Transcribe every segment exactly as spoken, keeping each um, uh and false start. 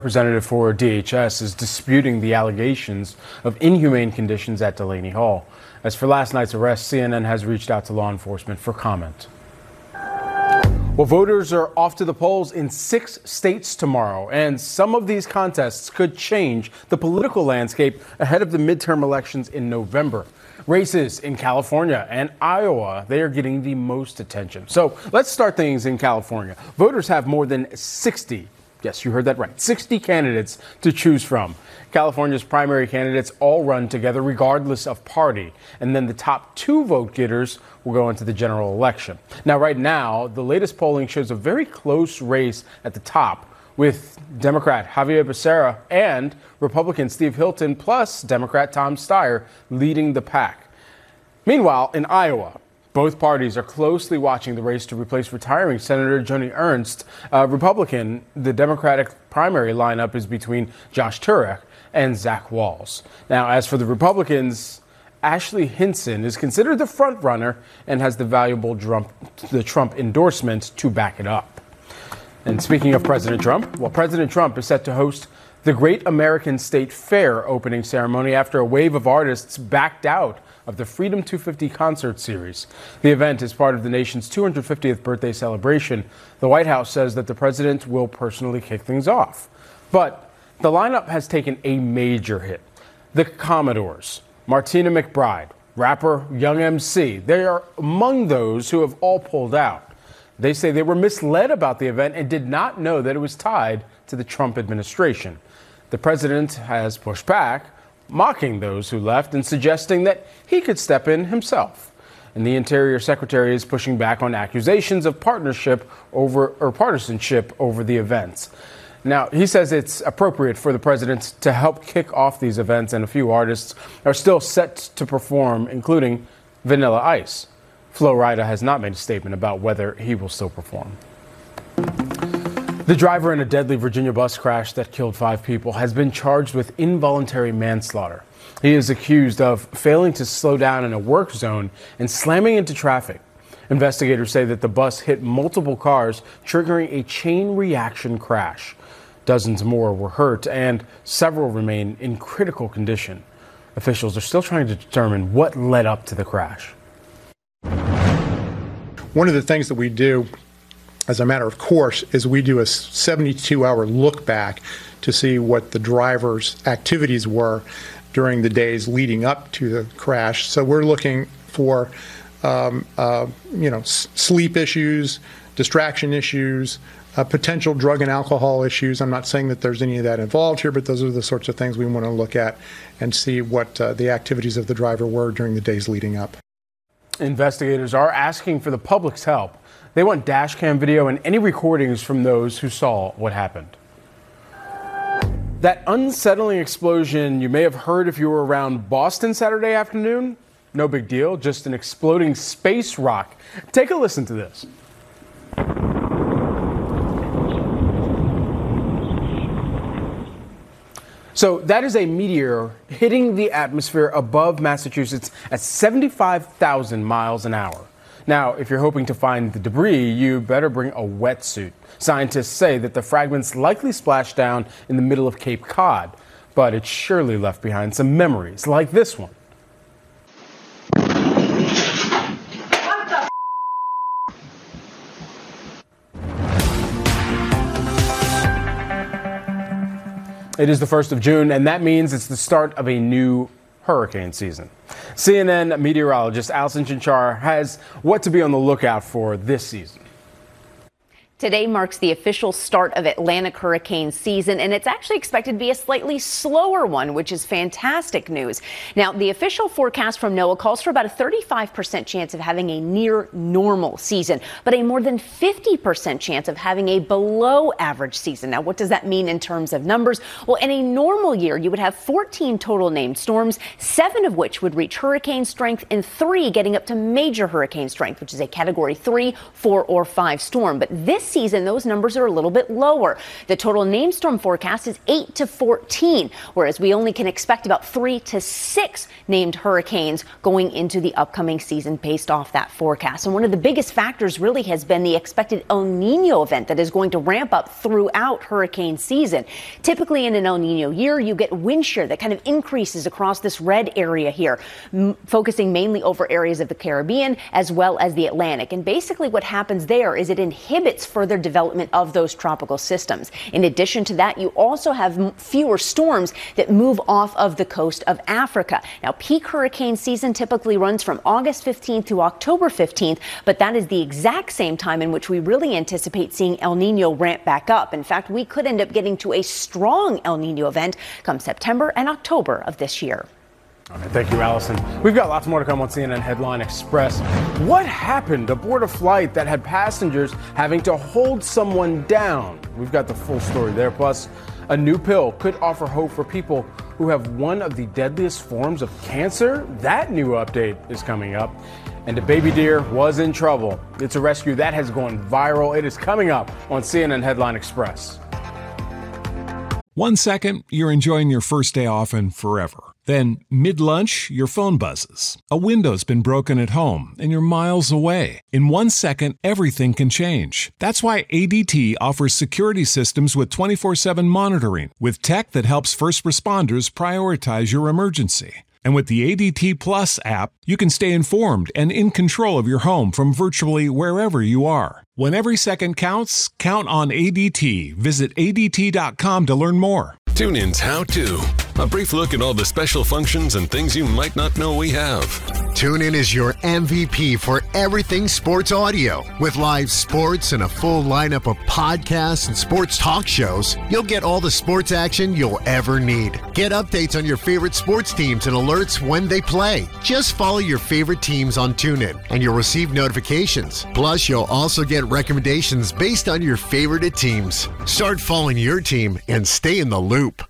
Representative for D H S is disputing the allegations of inhumane conditions at Delaney Hall. As for last night's arrest, C N N has reached out to law enforcement for comment. Well, voters are off to the polls in six states tomorrow, and some of these contests could change the political landscape ahead of the midterm elections in November. Races in California and Iowa, they are getting the most attention. So let's start things in California. Voters have more than sixty. Yes, you heard that right. sixty candidates to choose from. California's primary candidates all run together regardless of party. And then the top two vote getters will go into the general election. Now, right now, the latest polling shows a very close race at the top with Democrat Xavier Becerra and Republican Steve Hilton plus Democrat Tom Steyer leading the pack. Meanwhile, in Iowa, both parties are closely watching the race to replace retiring Senator Joni Ernst. Uh, Republican, the Democratic primary lineup is between Josh Turek and Zach Walz. Now, as for the Republicans, Ashley Hinson is considered the front runner and has the valuable Trump, the Trump endorsement to back it up. And speaking of President Trump, well, President Trump is set to host the Great American State Fair opening ceremony after a wave of artists backed out of the Freedom two fifty concert series. The event is part of the nation's two hundred fiftieth birthday celebration. The White House says that the president will personally kick things off. But the lineup has taken a major hit. The Commodores, Martina McBride, rapper Young M C, they are among those who have all pulled out. They say they were misled about the event and did not know that it was tied to the Trump administration. The president has pushed back, mocking those who left and suggesting that he could step in himself. And the Interior Secretary is pushing back on accusations of partnership over or partisanship over the events. Now, he says it's appropriate for the president to help kick off these events, and a few artists are still set to perform, including Vanilla Ice. Flo Rida has not made a statement about whether he will still perform. The driver in a deadly Virginia bus crash that killed five people has been charged with involuntary manslaughter. He is accused of failing to slow down in a work zone and slamming into traffic. Investigators say that the bus hit multiple cars, triggering a chain reaction crash. Dozens more were hurt and several remain in critical condition. Officials are still trying to determine what led up to the crash. One of the things that we do as a matter of course is we do a seventy-two hour look back to see what the driver's activities were during the days leading up to the crash. So we're looking for um, uh, you know, s- sleep issues, distraction issues, uh, potential drug and alcohol issues. I'm not saying that there's any of that involved here, but those are the sorts of things we want to look at and see what uh, the activities of the driver were during the days leading up. Investigators are asking for the public's help. They want dash cam video and any recordings from those who saw what happened. That unsettling explosion you may have heard if you were around Boston Saturday afternoon, no big deal, just an exploding space rock. Take a listen to this. So that is a meteor hitting the atmosphere above Massachusetts at seventy-five thousand miles an hour. Now, if you're hoping to find the debris, you better bring a wetsuit. Scientists say that the fragments likely splashed down in the middle of Cape Cod, but it surely left behind some memories like this one. What the It is the first of June, and that means it's the start of a new hurricane season. C N N meteorologist Allison Chinchar has what to be on the lookout for this season. Today marks the official start of Atlantic hurricane season, and it's actually expected to be a slightly slower one, which is fantastic news. Now, the official forecast from NOAA calls for about a thirty-five percent chance of having a near normal season, but a more than fifty percent chance of having a below average season. Now, what does that mean in terms of numbers? Well, in a normal year, you would have fourteen total named storms, seven of which would reach hurricane strength and three getting up to major hurricane strength, which is a category three, four, or five storm. But this season, those numbers are a little bit lower. The total named storm forecast is eight to fourteen, whereas we only can expect about three to six named hurricanes going into the upcoming season based off that forecast. And one of the biggest factors really has been the expected El Nino event that is going to ramp up throughout hurricane season. Typically in an El Nino year, you get wind shear that kind of increases across this red area here, m- focusing mainly over areas of the Caribbean as well as the Atlantic. And basically what happens there is it inhibits further development of those tropical systems. In addition to that, you also have m- fewer storms that move off of the coast of Africa. Now, peak hurricane season typically runs from August fifteenth to October fifteenth, but that is the exact same time in which we really anticipate seeing El Nino ramp back up. In fact, we could end up getting to a strong El Nino event come September and October of this year. All right, thank you, Allison. We've got lots more to come on C N N Headline Express. What happened aboard a flight that had passengers having to hold someone down? We've got the full story there. Plus, a new pill could offer hope for people who have one of the deadliest forms of cancer. That new update is coming up. And a baby deer was in trouble. It's a rescue that has gone viral. It is coming up on C N N Headline Express. One second, you're enjoying your first day off and forever. Then, mid-lunch, your phone buzzes. A window's been broken at home, and you're miles away. In one second, everything can change. That's why A D T offers security systems with twenty-four seven monitoring, with tech that helps first responders prioritize your emergency. And with the A D T Plus app, you can stay informed and in control of your home from virtually wherever you are. When every second counts, count on A D T. Visit A D T dot com to learn more. TuneIn's How To. A brief look at all the special functions and things you might not know we have. TuneIn is your M V P for everything sports audio. With live sports and a full lineup of podcasts and sports talk shows, you'll get all the sports action you'll ever need. Get updates on your favorite sports teams and alerts when they play. Just follow your favorite teams on TuneIn, and you'll receive notifications. Plus, you'll also get recommendations based on your favorite teams. Start following your team and stay in the loop.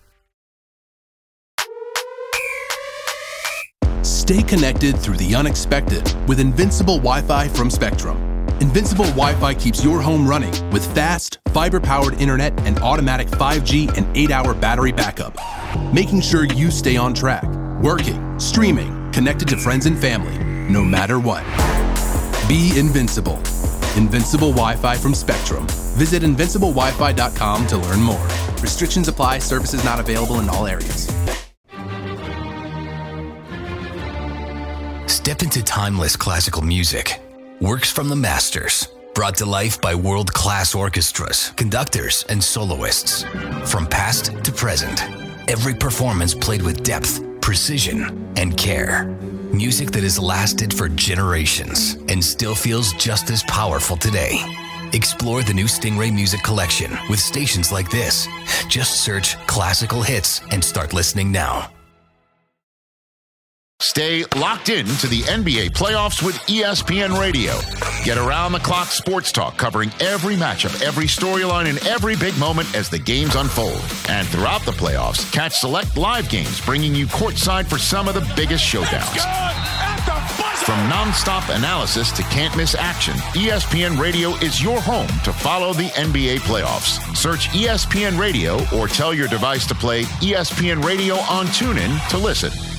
Stay connected through the unexpected with Invincible Wi-Fi from Spectrum. Invincible Wi-Fi keeps your home running with fast, fiber-powered internet and automatic five G and eight hour battery backup, making sure you stay on track, working, streaming, connected to friends and family, no matter what. Be invincible. Invincible Wi-Fi from Spectrum. Visit invincible wi fi dot com to learn more. Restrictions apply. Services not available in all areas. Step into timeless classical music. Works from the masters. Brought to life by world-class orchestras, conductors, and soloists. From past to present, every performance played with depth, precision, and care. Music that has lasted for generations and still feels just as powerful today. Explore the new Stingray Music Collection with stations like this. Just search classical hits and start listening now. Stay locked in to the N B A playoffs with E S P N Radio. Get around-the-clock sports talk covering every matchup, every storyline, and every big moment as the games unfold. And throughout the playoffs, catch select live games bringing you courtside for some of the biggest showdowns. From nonstop analysis to can't-miss action, E S P N Radio is your home to follow the N B A playoffs. Search E S P N Radio or tell your device to play E S P N Radio on TuneIn to listen.